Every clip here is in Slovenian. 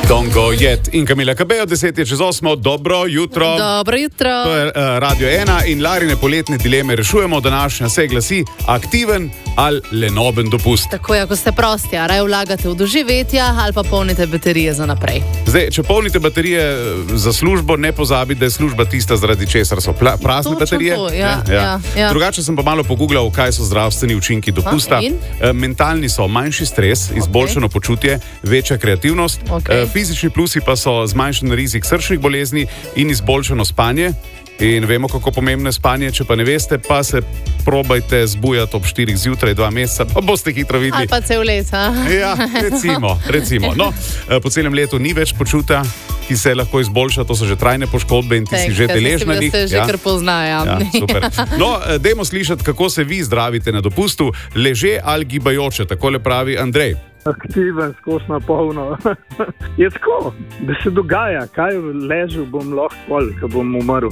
Dongo Jet in Kamila Kabeo, 7:10, dobro jutro. Dobro jutro. To je Radio 1 in Larine poletne dileme rešujemo. Današnja se glasi: aktiven ali lenoben dopust. Tako je, ko ste prosti, a raje vlagate v doživetja ali pa polnite baterije za naprej. Zdaj, če polnite baterije za službo, ne pozabite, da je služba tista, zaradi česar so prazne baterije. To, ja. Drugače sem pa malo pogooglal, kaj so zdravstveni učinki dopusta. Mentalni so manjši stres, izboljšano počutje, večja kreativnost. Fizični plusi pa so zmanjšan rizik srčnih bolezni in izboljšano spanje. In vemo, kako pomembno je spanje. Če pa ne veste, pa se probajte zbujati ob 4 zjutraj 2 meseca, pa boste hitro videli. Ali pa cel let, a? Ja, recimo. No, po celem letu ni več počutja, ki se lahko izboljša, to so že trajne poškodbe in ti si že deležen na njih. Se že kar poznajo. Ja, super. No, dajmo slišati, kako se vi zdravite na dopustu, leže ali gibajoče, takole pravi Andrej. Aktiven, skozi na polno. Je tako, da se dogaja, kaj ležal bom lahko pol, ko bom umrl.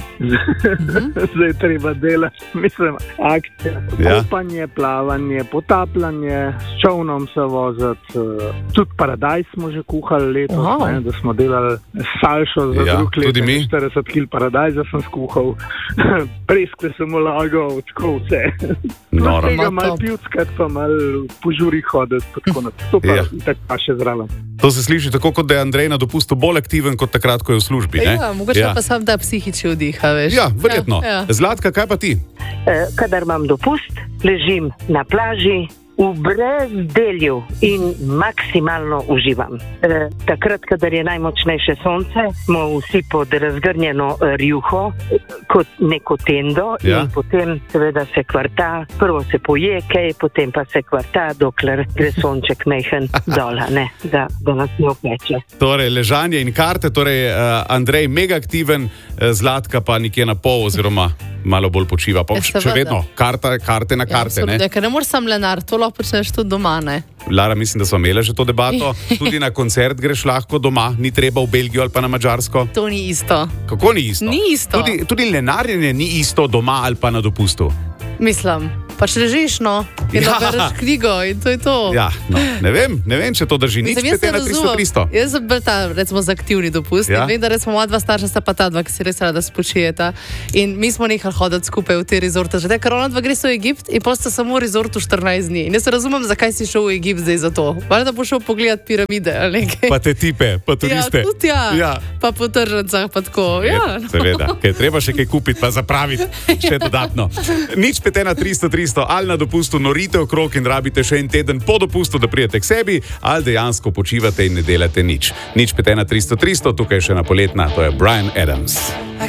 Zdaj treba delati, mislim, akcija. Kopanje, plavanje, potapljanje, s čovnom se voziti. Tudi paradajz smo že kuhali letos, da smo delali salšo za drug let. 40 kg paradajza sem skuhal. Preskve sem ulagal, tako vse. Tega malo pivskati, pa malo po žuri hoditi, tako na to. Tako pa še zraven. To se sliši tako, kot da je Andrej na dopustu bolj aktiven kot takrat, ko je v službi. Mogoče pa sam da psihični vdiha, veš. Ja, verjetno. Zlatka, kaj pa ti? Kadar imam dopust, ležim na plaži v brezdelju in maksimalno uživam. Takrat, kadar je najmočnejše sonce, smo vsi pod razgrnjeno rjuho, kot neko tendo in potem seveda se kvarta, prvo se poje kaj, potem pa se kvarta, dokler gre sonček mejhen dol, da nas ne opeče. Torej, ležanje in karte, torej Andrej mega aktiven, Zlatka pa nekje na pol oziroma malo bolj počiva. Pa še vedno, karte na karte. Ker ne moreš sam lenar, to lahko počneš tudi doma, ne? Lara, mislim, da smo imeli že to debato. Tudi na koncert greš lahko doma, ni treba v Belgijo ali pa na Madžarsko. To ni isto. Kako ni isto? Ni isto. Tudi lenarjenje ni isto doma ali pa na dopustu. Mislim, pač ležiš, no, in bereš knjigo in to je to. Ja, no, ne vem, če to drži. Nič pete na 300. Jaz sem bil ta, recimo, za aktivni dopust. In vem, da recimo moja dva starša sta pa ta dva, ki si res rada spočijeta. In mi smo nehali hoditi skupaj v te rezorte. Že ker ona dva gre v Egipt in potem sta samo v rezortu 14 dni. In jaz razumem, zakaj si šel v Egipt zdaj za to. Valjda bo šel pogledat piramide ali nekaj. Pa te tipe, pa turiste. Ja, tudi ja. Pa po tržnicah, pa tako. Ja. Seveda, ker treba še kaj kupiti, pa zapraviti še dodatno. Nič pete na 300 ali na dopustu norite okrog in rabite še en teden po dopustu, da prijete k sebi, ali dejansko počivate in ne delate nič. Nič pete na 300, tukaj še na poletna, to je Bryan Adams.